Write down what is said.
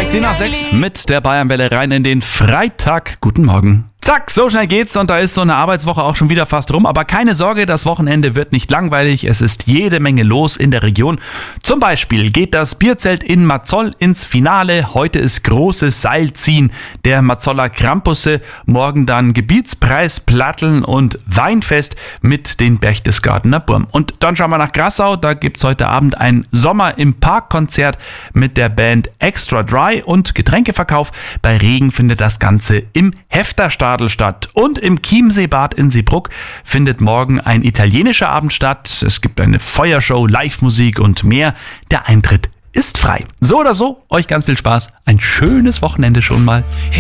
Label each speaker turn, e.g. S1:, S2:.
S1: 10 nach 6 mit der Bayernwelle rein in den Freitag. Guten Morgen. Zack, so schnell geht's und da ist so eine Arbeitswoche auch schon wieder fast rum. Aber keine Sorge, das Wochenende wird nicht langweilig. Es ist jede Menge los in der Region. Zum Beispiel geht das Bierzelt in Mazoll ins Finale. Heute ist großes Seilziehen der Mazoller Krampusse. Morgen dann Gebietspreis, Platteln und Weinfest mit den Berchtesgadener Burm. Und dann schauen wir nach Grassau. Da gibt's heute Abend ein Sommer im Park-Konzert mit der Band Extra Dry und Getränkeverkauf. Bei Regen findet das Ganze im Hefterstadel statt. Und im Chiemseebad in Seebrugg findet morgen ein italienischer Abend statt. Es gibt eine Feuershow, Live-Musik und mehr. Der Eintritt ist frei. So oder so, euch ganz viel Spaß. Ein schönes Wochenende schon mal.